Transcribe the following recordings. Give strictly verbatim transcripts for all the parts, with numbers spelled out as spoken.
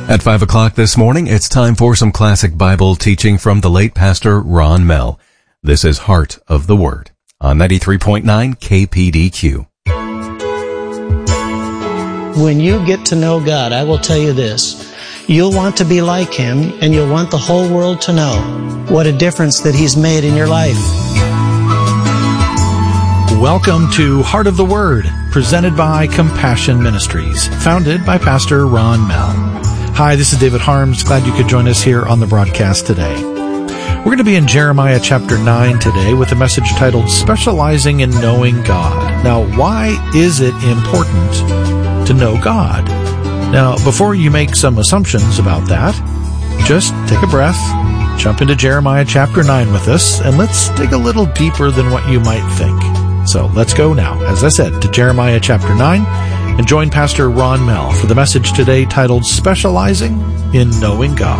At five o'clock this morning, it's time for some classic Bible teaching from the late Pastor Ron Mell. This is Heart of the Word on ninety-three point nine K P D Q. When you get to know God, I will tell you this, you'll want to be like Him, and you'll want the whole world to know what a difference that He's made in your life. Welcome to Heart of the Word, presented by Compassion Ministries, founded by Pastor Ron Mell. Hi, this is David Harms. Glad you could join us here on the broadcast today. We're going to be in Jeremiah chapter nine today with a message titled Specializing in Knowing God. Now, why is it important to know God? Now, before you make some assumptions about that, just take a breath, jump into Jeremiah chapter nine with us, and let's dig a little deeper than what you might think. So let's go now, as I said, to Jeremiah chapter nine, and join Pastor Ron Mell for the message today titled Specializing in Knowing God.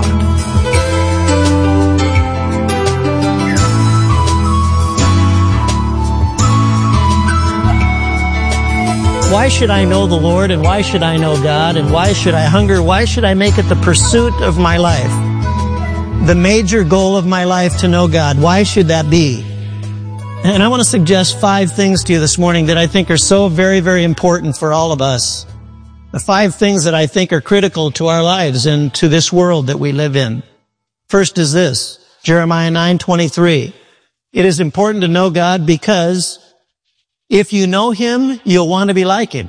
Why should I know the Lord, and why should I know God, and why should I hunger? Why should I make it the pursuit of my life? The major goal of my life to know God. Why should that be? And I want to suggest five things to you this morning that I think are so very, very important for all of us. The five things that I think are critical to our lives and to this world that we live in. First is this, Jeremiah nine twenty-three. It is important to know God because if you know Him, you'll want to be like Him.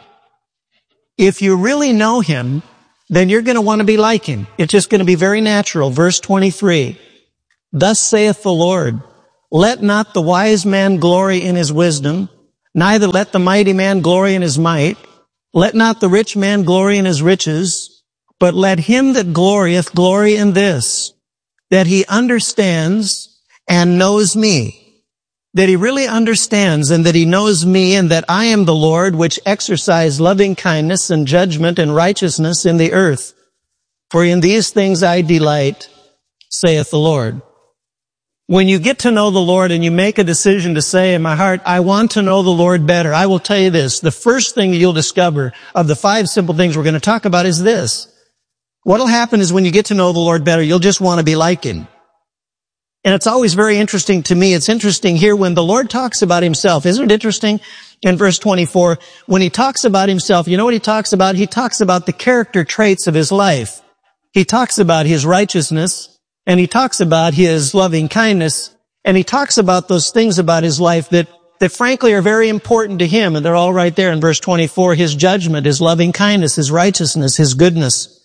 If you really know Him, then you're going to want to be like Him. It's just going to be very natural. Verse twenty-three. Thus saith the Lord, let not the wise man glory in his wisdom, neither let the mighty man glory in his might. Let not the rich man glory in his riches, but let him that glorieth glory in this, that he understands and knows me. That he really understands and that he knows me, and that I am the Lord which exercise loving kindness and judgment and righteousness in the earth. For in these things I delight, saith the Lord. When you get to know the Lord and you make a decision to say in my heart, I want to know the Lord better, I will tell you this, the first thing that you'll discover of the five simple things we're going to talk about is this. What'll happen is when you get to know the Lord better, you'll just want to be like Him. And it's always very interesting to me. It's interesting here when the Lord talks about Himself. Isn't it interesting? In verse twenty-four, when He talks about Himself, you know what He talks about? He talks about the character traits of His life. He talks about His righteousness, and He talks about His loving kindness, and He talks about those things about His life that, that frankly are very important to Him, and they're all right there in verse twenty-four, His judgment, His loving kindness, His righteousness, His goodness.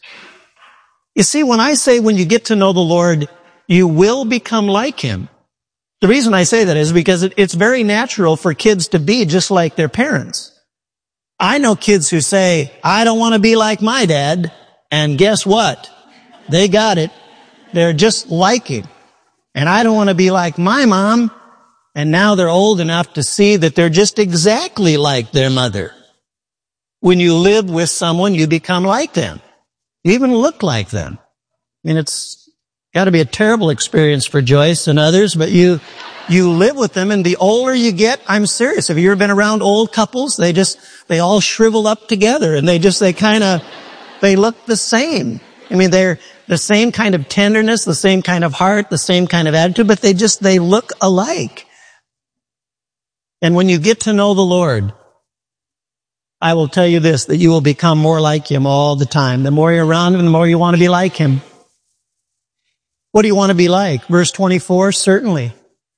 You see, when I say when you get to know the Lord, you will become like Him, the reason I say that is because it, it's very natural for kids to be just like their parents. I know kids who say, I don't want to be like my dad, and guess what? They got it. They're just like Him. And I don't want to be like my mom. And now they're old enough to see that they're just exactly like their mother. When you live with someone, you become like them. You even look like them. I mean, it's got to be a terrible experience for Joyce and others, but you, you live with them, and the older you get, I'm serious. Have you ever been around old couples? They just, they all shrivel up together, and they just, they kind of, they look the same. I mean, they're the same kind of tenderness, the same kind of heart, the same kind of attitude, but they just, they look alike. And when you get to know the Lord, I will tell you this, that you will become more like Him all the time. The more you're around Him, the more you want to be like Him. What do you want to be like? Verse twenty-four, certainly.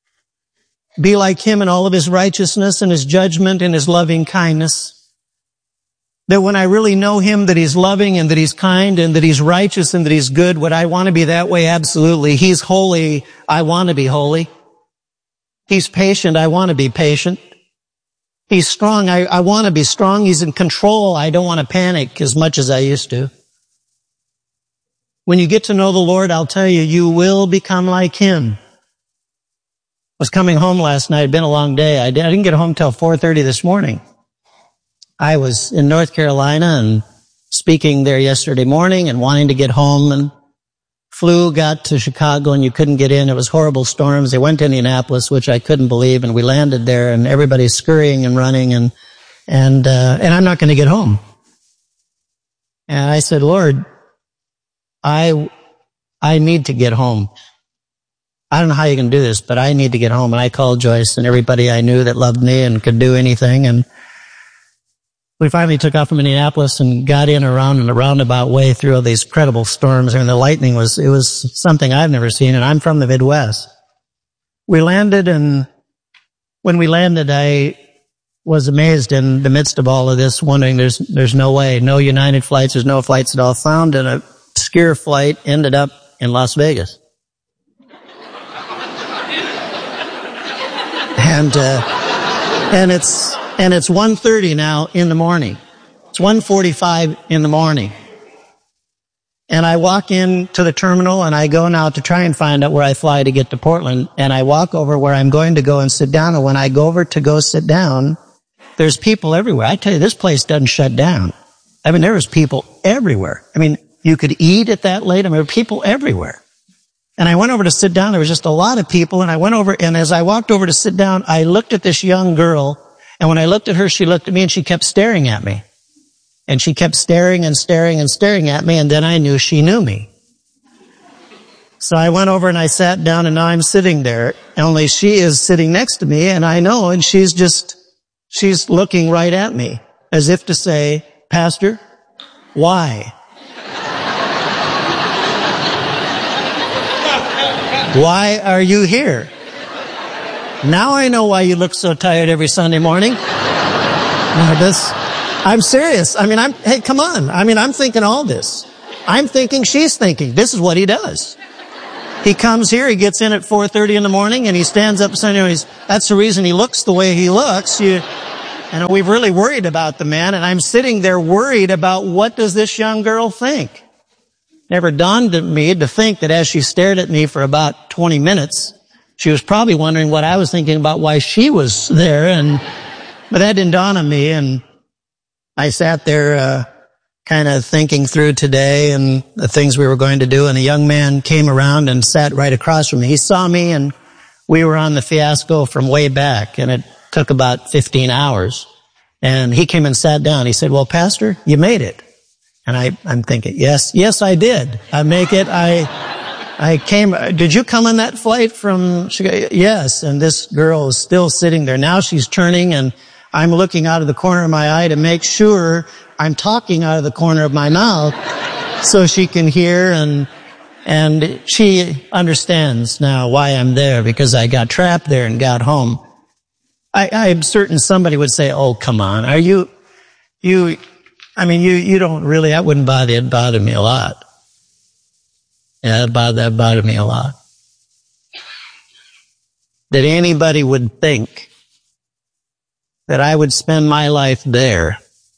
Be like Him in all of His righteousness and His judgment and His loving kindness. That when I really know Him, that He's loving and that He's kind and that He's righteous and that He's good, would I want to be that way? Absolutely. He's holy. I want to be holy. He's patient. I want to be patient. He's strong. I, I want to be strong. He's in control. I don't want to panic as much as I used to. When you get to know the Lord, I'll tell you, you will become like Him. I was coming home last night. It had been a long day. I didn't get home till four thirty this morning. I was in North Carolina and speaking there yesterday morning and wanting to get home, and flew, got to Chicago, and you couldn't get in. It was horrible storms. They went to Indianapolis, which I couldn't believe, and we landed there, and everybody's scurrying and running, and and uh, and I'm not going to get home. And I said, Lord, I, I need to get home. I don't know how you can do this, but I need to get home. And I called Joyce and everybody I knew that loved me and could do anything. And we finally took off from Minneapolis and got in around in a roundabout way through all these incredible storms. And the lightning was, it was something I've never seen. And I'm from the Midwest. We landed, and when we landed, I was amazed in the midst of all of this, wondering there's, there's no way, no United flights, there's no flights at all found. And a Skier flight ended up in Las Vegas. And, uh, and it's, and it's one thirty now in the morning. It's one forty-five in the morning. And I walk into the terminal and I go now to try and find out where I fly to get to Portland. And I walk over where I'm going to go and sit down. And when I go over to go sit down, there's people everywhere. I tell you, this place doesn't shut down. I mean, there was people everywhere. I mean, you could eat at that late. I mean, there were people everywhere. And I went over to sit down. There was just a lot of people. And I went over, and as I walked over to sit down, I looked at this young girl. And when I looked at her, she looked at me and she kept staring at me. And she kept staring and staring and staring at me. And then I knew she knew me. So I went over and I sat down, and now I'm sitting there. Only she is sitting next to me, and I know, and she's just, she's looking right at me as if to say, Pastor, why? Why are you here? Now I know why you look so tired every Sunday morning. No, this, I'm serious. I mean, I'm, hey, come on. I mean, I'm thinking all this. I'm thinking she's thinking. This is what he does. He comes here, he gets in at four thirty in the morning, and he stands up Sunday morning. That's the reason he looks the way he looks. You, and we've really worried about the man, and I'm sitting there worried about what does this young girl think? Never dawned on me to think that as she stared at me for about twenty minutes, she was probably wondering what I was thinking about why she was there. And, but that didn't dawn on me. And I sat there, uh, kind of thinking through today and the things we were going to do. And a young man came around and sat right across from me. He saw me, and we were on the Fiasco from way back, and it took about fifteen hours. And he came and sat down. He said, well, Pastor, you made it. And I, I'm thinking, yes, yes, I did. I make it. I, I came, did you come on that flight from Chicago? Yes. And this girl is still sitting there. Now she's turning, and I'm looking out of the corner of my eye to make sure I'm talking out of the corner of my mouth so she can hear, and, and she understands now why I'm there, because I got trapped there and got home. I, I'm certain somebody would say, oh, come on. Are you, you, I mean, you, you don't really, that wouldn't bother you. It bothered me a lot. Yeah, that bothered, that bothered me a lot. That anybody would think that I would spend my life there,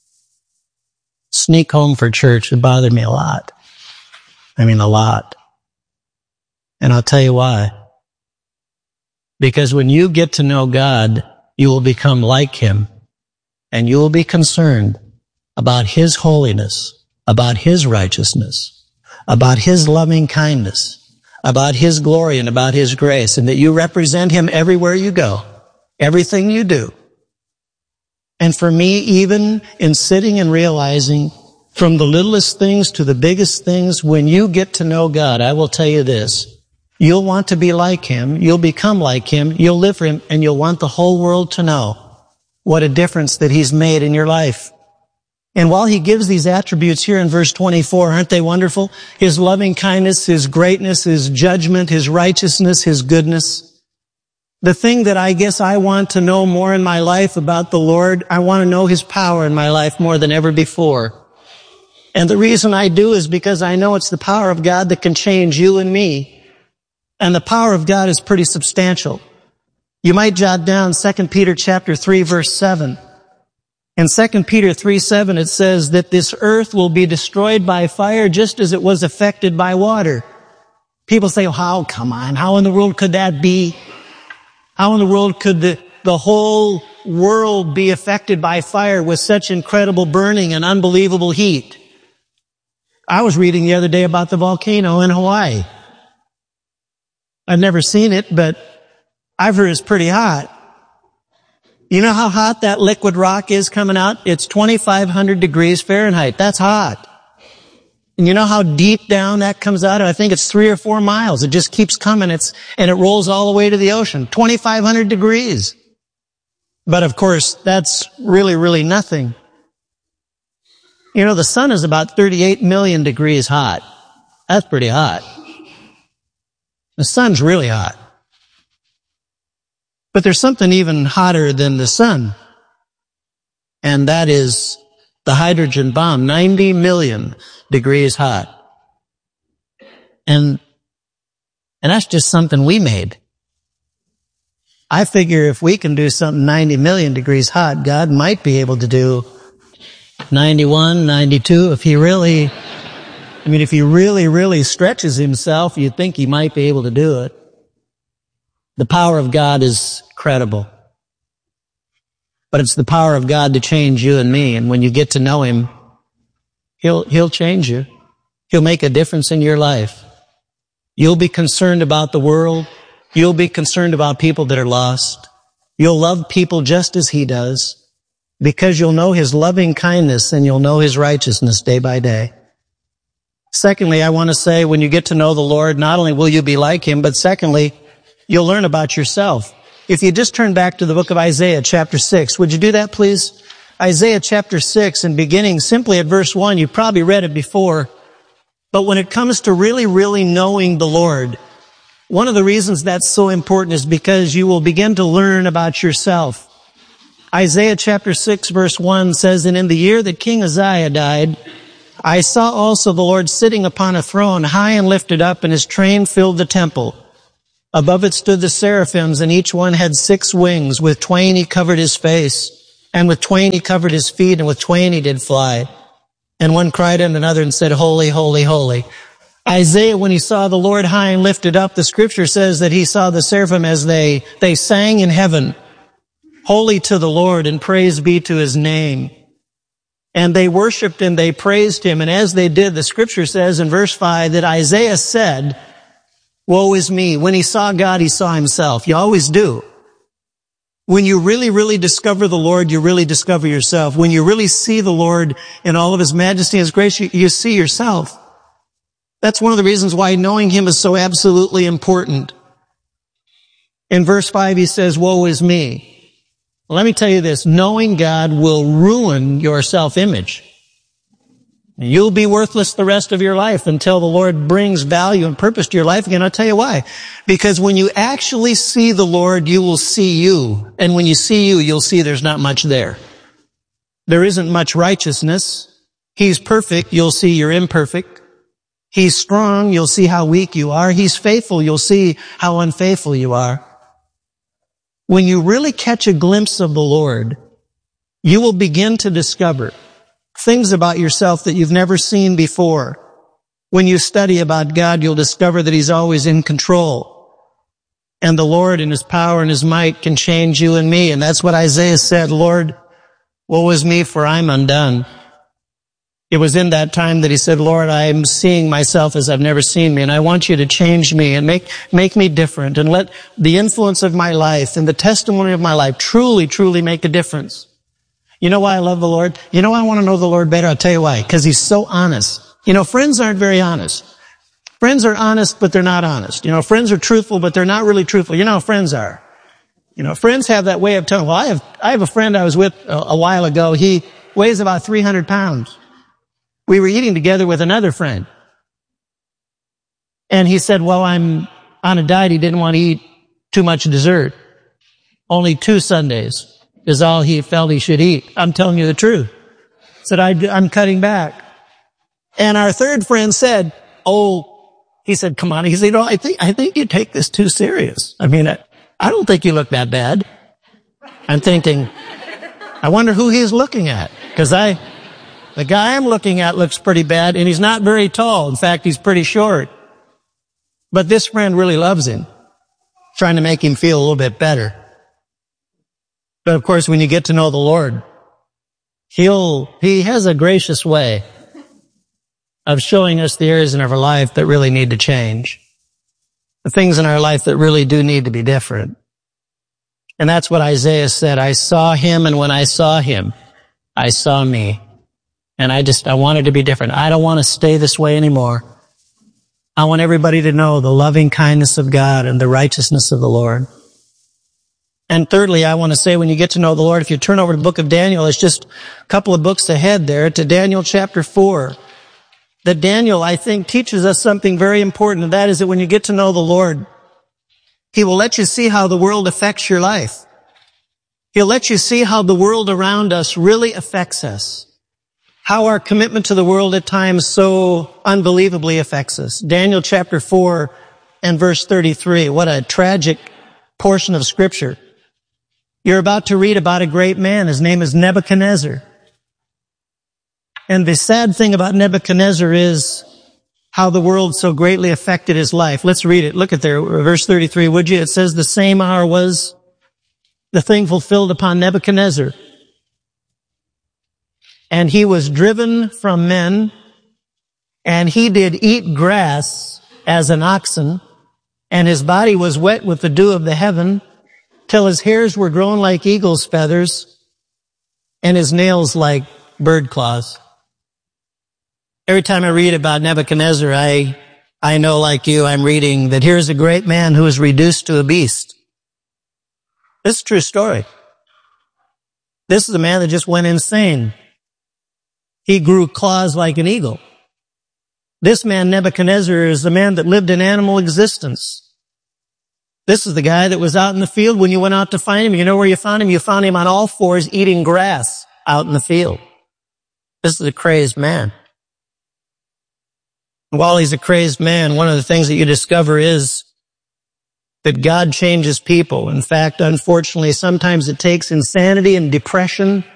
sneak home for church, it bothered me a lot. I mean, a lot. And I'll tell you why. Because when you get to know God, you will become like Him, and you will be concerned about His holiness, about His righteousness, about His loving kindness, about His glory and about His grace, and that you represent Him everywhere you go, everything you do. And for me, even in sitting and realizing from the littlest things to the biggest things, when you get to know God, I will tell you this, you'll want to be like Him, you'll become like Him, you'll live for Him, and you'll want the whole world to know what a difference that He's made in your life. And while He gives these attributes here in verse twenty-four, aren't they wonderful? His loving kindness, His greatness, His judgment, His righteousness, His goodness. The thing that I guess I want to know more in my life about the Lord, I want to know His power in my life more than ever before. And the reason I do is because I know it's the power of God that can change you and me. And the power of God is pretty substantial. You might jot down Second Peter chapter three, verse seven. In Second Peter three seven, it says that this earth will be destroyed by fire just as it was affected by water. People say, oh, how, come on, how in the world could that be? How in the world could the, the whole world be affected by fire with such incredible burning and unbelievable heat? I was reading the other day about the volcano in Hawaii. I've never seen it, but I've heard it's pretty hot. You know how hot that liquid rock is coming out? It's twenty-five hundred degrees Fahrenheit. That's hot. And you know how deep down that comes out? I think it's three or four miles. It just keeps coming. It's, and it rolls all the way to the ocean. twenty-five hundred degrees. But of course, that's really, really nothing. You know, the sun is about thirty-eight million degrees hot. That's pretty hot. The sun's really hot. But there's something even hotter than the sun. And that is the hydrogen bomb, ninety million degrees hot. And, and that's just something we made. I figure if we can do something ninety million degrees hot, God might be able to do ninety-one, ninety-two. If he really, I mean, if he really, really stretches himself, you'd think he might be able to do it. The power of God is credible. But it's the power of God to change you and me. And when you get to know him, he'll, he'll change you. He'll make a difference in your life. You'll be concerned about the world. You'll be concerned about people that are lost. You'll love people just as he does, because you'll know his loving kindness and you'll know his righteousness day by day. Secondly, I want to say, when you get to know the Lord, not only will you be like him, but secondly, you'll learn about yourself. If you just turn back to the book of Isaiah chapter six, would you do that, please? Isaiah chapter six, and beginning simply at verse one, you've probably read it before, but when it comes to really, really knowing the Lord, one of the reasons that's so important is because you will begin to learn about yourself. Isaiah chapter six verse one says, "And in the year that King Uzziah died, I saw also the Lord sitting upon a throne, high and lifted up, and his train filled the temple. Above it stood the seraphims, and each one had six wings. With twain he covered his face, and with twain he covered his feet, and with twain he did fly. And one cried unto another and said, Holy, holy, holy." Isaiah, when he saw the Lord high and lifted up, the scripture says that he saw the seraphim as they, they sang in heaven, "Holy to the Lord, and praise be to his name." And they worshiped and they praised him. And as they did, the scripture says in verse five that Isaiah said, "Woe is me." When he saw God, he saw himself. You always do. When you really, really discover the Lord, you really discover yourself. When you really see the Lord in all of his majesty and his grace, you, you see yourself. That's one of the reasons why knowing him is so absolutely important. In verse five, he says, "Woe is me." Well, let me tell you this, knowing God will ruin your self-image. You'll be worthless the rest of your life until the Lord brings value and purpose to your life again. I'll tell you why. Because when you actually see the Lord, you will see you. And when you see you, you'll see there's not much there. There isn't much righteousness. He's perfect. You'll see you're imperfect. He's strong. You'll see how weak you are. He's faithful. You'll see how unfaithful you are. When you really catch a glimpse of the Lord, you will begin to discover things about yourself that you've never seen before. When you study about God, you'll discover that he's always in control. And the Lord in his power and his might can change you and me. And that's what Isaiah said, "Lord, woe is me, for I'm undone." It was in that time that he said, "Lord, I'm seeing myself as I've never seen me, and I want you to change me and make, make me different, and let the influence of my life and the testimony of my life truly, truly make a difference." You know why I love the Lord? You know why I want to know the Lord better? I'll tell you why. Because he's so honest. You know, friends aren't very honest. Friends are honest, but they're not honest. You know, friends are truthful, but they're not really truthful. You know how friends are. You know, friends have that way of telling, well, I have, I have a friend I was with a, a while ago. He weighs about three hundred pounds. We were eating together with another friend. And he said, well, I'm on a diet. He didn't want to eat too much dessert. Only two Sundays is all he felt he should eat. I'm telling you the truth. Said, I, I'm cutting back. And our third friend said, oh, he said, come on. He said, you know, I think, I think you take this too serious. I mean, I, I don't think you look that bad. I'm thinking, I wonder who he's looking at. Cause I, the guy I'm looking at looks pretty bad, and he's not very tall. In fact, he's pretty short. But this friend really loves him, trying to make him feel a little bit better. But of course, when you get to know the Lord, He'll, He has a gracious way of showing us the areas in our life that really need to change. The things in our life that really do need to be different. And that's what Isaiah said. I saw him, and when I saw him, I saw me. And I just, I want it to be different. I don't want to stay this way anymore. I want everybody to know the loving kindness of God and the righteousness of the Lord. And thirdly, I want to say when you get to know the Lord, if you turn over to the book of Daniel, it's just a couple of books ahead there to Daniel chapter four. That Daniel, I think, teaches us something very important, and that is that when you get to know the Lord, He will let you see how the world affects your life. He'll let you see how the world around us really affects us. How our commitment to the world at times so unbelievably affects us. Daniel chapter four and verse thirty-three. What a tragic portion of Scripture. You're about to read about a great man. His name is Nebuchadnezzar. And the sad thing about Nebuchadnezzar is how the world so greatly affected his life. Let's read it. Look at there, verse thirty-three, would you? It says, the same hour was the thing fulfilled upon Nebuchadnezzar. And he was driven from men, and he did eat grass as an oxen, and his body was wet with the dew of the heaven, till his hairs were grown like eagle's feathers, and his nails like bird claws. Every time I read about Nebuchadnezzar, I, I know like you, I'm reading that here's a great man who is reduced to a beast. This is a true story. This is a man that just went insane. He grew claws like an eagle. This man, Nebuchadnezzar, is the man that lived an animal existence. This is the guy that was out in the field when you went out to find him. You know where you found him? You found him on all fours eating grass out in the field. This is a crazed man. While he's a crazed man, one of the things that you discover is that God changes people. In fact, unfortunately, sometimes it takes insanity and depression